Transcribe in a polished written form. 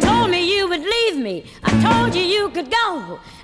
told me you would leave me. I told you you could go.